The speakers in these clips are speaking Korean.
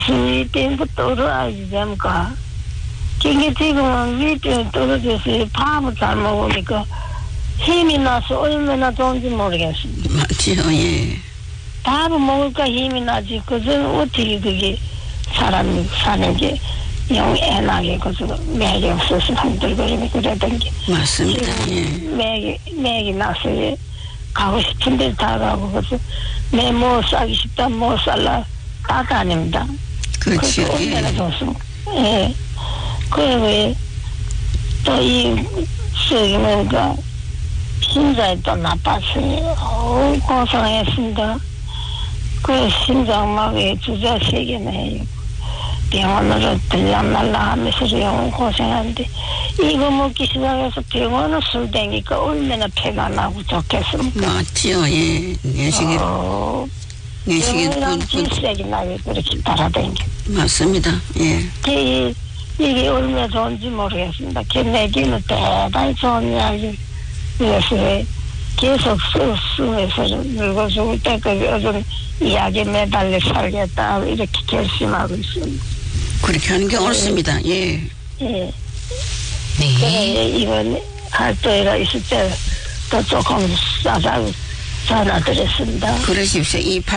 시대부터 올라가지 않을까. 이게 지금은 위쪽에 떨어져서 밥을 잘 먹으니까 힘이 나서 얼마나 좋은지 모르겠습니다. 맞지요, 예. 밥을 먹을까 힘이 나지. 그저 어떻게 그게 사람이 사는 게 영 애나게 그저 맥이 없어서 흔들거리고 그러던 게. 맞습니다, 예. 맥이 나서 가고 싶은 데 다 가고 그저 내 뭐 싸기 싶다 뭐 살라 다 다닙니다. 그렇죠, 얼마나 예. 좋습니다. 예. 그리고 또이 저기니까 심장이 또 나빴어요. 고생했습니다. 그 심장 막 주사 3개나 해요. 병원으로 들락날락 하면서 영 고생하는데 이거 먹기 시작해서 병원을 술 댕기니까 얼마나 패가 나고 좋겠습니까? 맞지요, 예. 내식이 병원이랑 질색이 나게 그렇게 따라다니게. 맞습니다, 예. 이게 얼마나 좋은지 모르겠습니다. 내기는 대단히 좋은 이야기. 그래서 계속 쓰면서 늙어 죽을 때까지 어떤 이야기 매달려 살겠다 이렇게 결심하고 있습니다. 그렇게 하는 게 옳습니다, 예. 예. 네. 그래 이번 활동이라 있을 때 또 조금 싸자고 전화드렸습니다. 그러십시오.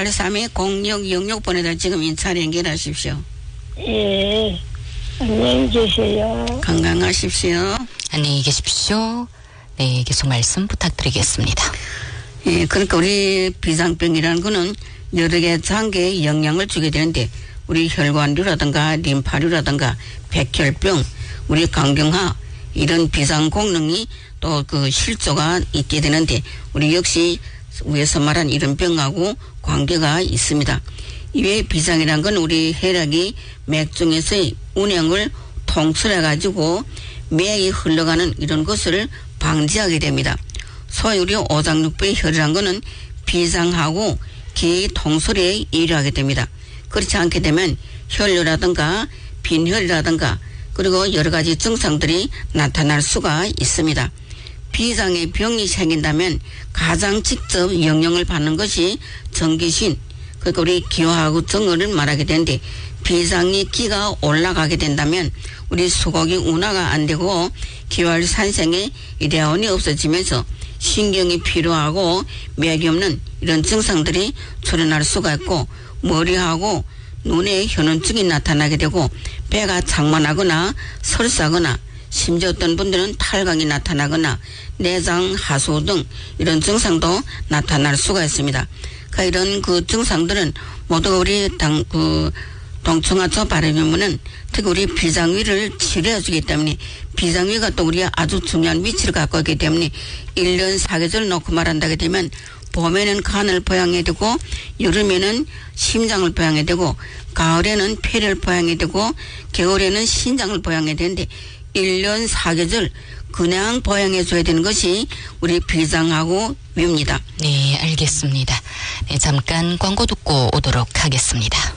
283-0666번에다 지금 인차 연결하십시오. 예. 안녕히 계세요. 건강하십시오. 안녕히 계십시오. 네, 계속 말씀 부탁드리겠습니다. 예, 그러니까 우리 비상병이라는 거는 여러 개 장기에 영향을 주게 되는데 우리 혈관류라든가 림파류라든가 백혈병, 우리 간경화 이런 비상功能이 또 그 실조가 있게 되는데 우리 역시 위에서 말한 이런 병하고 관계가 있습니다. 이외에 비상이란 건 우리 혈액이 맥 중에서의 운행을 통솔해 가지고 맥이 흘러가는 이런 것을 방지하게 됩니다. 소위 우리 오장육부의 혈이란 거는 비상하고 기 통솔에 일하게 됩니다. 그렇지 않게 되면 혈류라든가 빈혈이라든가 그리고 여러 가지 증상들이 나타날 수가 있습니다. 비상의 병이 생긴다면 가장 직접 영향을 받는 것이 전기신, 그러니까 우리 기화하고 정어를 말하게 되는데 비상의 기가 올라가게 된다면 우리 수곡이 운화가 안 되고 기활 산생의 이대원이 없어지면서 신경이 피로하고 맥이 없는 이런 증상들이 출현할 수가 있고 머리하고 눈에 현원증이 나타나게 되고 배가 장만하거나 설사거나 심지어 어떤 분들은 탈광이 나타나거나 내장 하수 등 이런 증상도 나타날 수가 있습니다. 그러니까 이런 그 증상들은 모두 우리 동청하초 바르면은 특히 우리 비상위를 치료해 주기 때문에 비상위가 또 우리가 아주 중요한 위치를 갖고 있기 때문에 1년 4계절 놓고 말한다게 되면 봄에는 간을 보양해야 되고 여름에는 심장을 보양해야 되고 가을에는 폐를 보양해야 되고 겨울에는 신장을 보양해야 되는데 1년 4계절 그냥 보양해 줘야 되는 것이 우리 비상하고 위입니다. 네, 알겠습니다. 네, 잠깐 광고 듣고 오도록 하겠습니다.